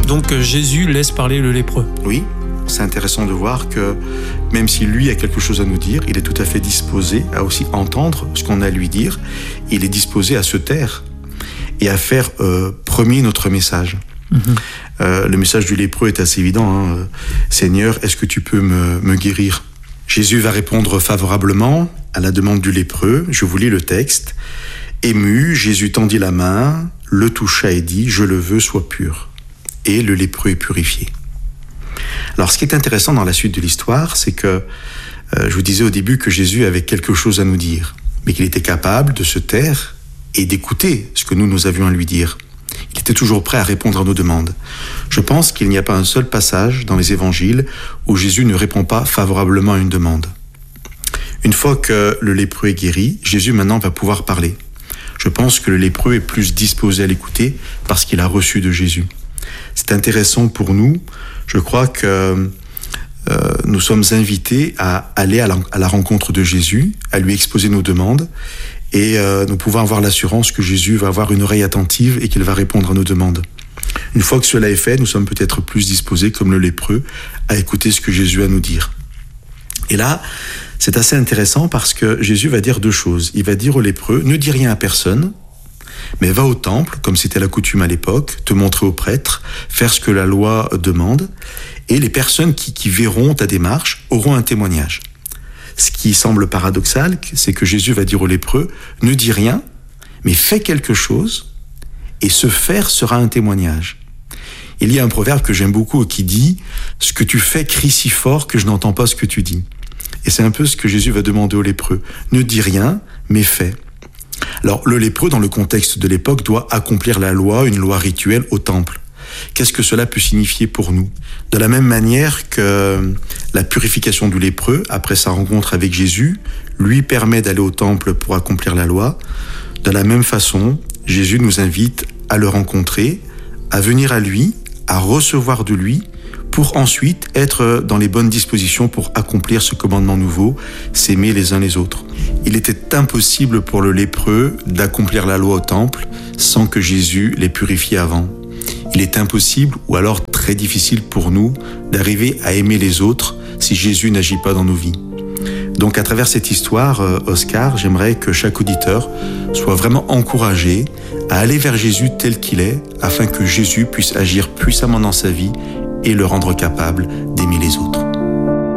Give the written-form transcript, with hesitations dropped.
Donc Jésus laisse parler le lépreux. Oui, c'est intéressant de voir que même si lui a quelque chose à nous dire, il est tout à fait disposé à aussi entendre ce qu'on a à lui dire. Il est disposé à se taire et à faire premier notre message. Le message du lépreux est assez évident. Seigneur, est-ce que tu peux me guérir? Jésus va répondre favorablement à la demande du lépreux. Je vous lis le texte. Ému, Jésus tendit la main, le toucha et dit « Je le veux, sois pur ». Et le lépreux est purifié. Alors, ce qui est intéressant dans la suite de l'histoire, c'est que je vous disais au début que Jésus avait quelque chose à nous dire, mais qu'il était capable de se taire et d'écouter ce que nous avions à lui dire. Il était toujours prêt à répondre à nos demandes. Je pense qu'il n'y a pas un seul passage dans les évangiles où Jésus ne répond pas favorablement à une demande. Une fois que le lépreux est guéri, Jésus maintenant va pouvoir parler. Je pense que le lépreux est plus disposé à l'écouter parce qu'il a reçu de Jésus. C'est intéressant pour nous. Je crois que nous sommes invités à aller à la rencontre de Jésus, à lui exposer nos demandes, et nous pouvons avoir l'assurance que Jésus va avoir une oreille attentive et qu'il va répondre à nos demandes. Une fois que cela est fait, nous sommes peut-être plus disposés, comme le lépreux, à écouter ce que Jésus a à nous dire. Et là, c'est assez intéressant parce que Jésus va dire deux choses. Il va dire au lépreux, ne dis rien à personne, mais va au temple, comme c'était la coutume à l'époque, te montrer au prêtre, faire ce que la loi demande, et les personnes qui verront ta démarche auront un témoignage. Ce qui semble paradoxal, c'est que Jésus va dire au lépreux, ne dis rien, mais fais quelque chose, et ce faire sera un témoignage. Il y a un proverbe que j'aime beaucoup qui dit « Ce que tu fais crie si fort que je n'entends pas ce que tu dis ». Et c'est un peu ce que Jésus va demander au lépreux. Ne dis rien, mais fais. Alors, le lépreux, dans le contexte de l'époque, doit accomplir la loi, une loi rituelle au temple. Qu'est-ce que cela peut signifier pour nous? De la même manière que la purification du lépreux, après sa rencontre avec Jésus, lui permet d'aller au temple pour accomplir la loi, de la même façon, Jésus nous invite à le rencontrer, à venir à lui, à recevoir de lui, pour ensuite être dans les bonnes dispositions pour accomplir ce commandement nouveau, s'aimer les uns les autres. Il était impossible pour le lépreux d'accomplir la loi au temple sans que Jésus l'ait purifié avant. Il est impossible, ou alors très difficile pour nous, d'arriver à aimer les autres si Jésus n'agit pas dans nos vies. Donc à travers cette histoire, Oscar, j'aimerais que chaque auditeur soit vraiment encouragé à aller vers Jésus tel qu'il est, afin que Jésus puisse agir puissamment dans sa vie et le rendre capable d'aimer les autres.